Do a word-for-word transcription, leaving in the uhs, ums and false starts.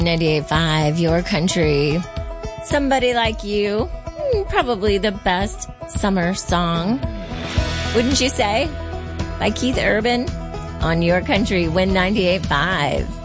ninety-eight point five, Your Country. Somebody Like You. Hmm, Probably the best summer song. Wouldn't you say? By Keith Urban on Your Country, Win ninety-eight point five.